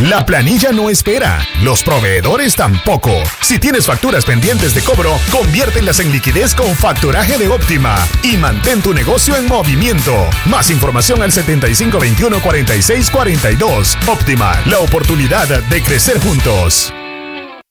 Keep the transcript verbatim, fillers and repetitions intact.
La planilla no espera, los proveedores tampoco. Si tienes facturas pendientes de cobro, conviértelas en liquidez con facturaje de Óptima y mantén tu negocio en movimiento. Más información al setenta y cinco veintiuno cuarenta y seis cuarenta y dos. Óptima, la oportunidad de crecer juntos.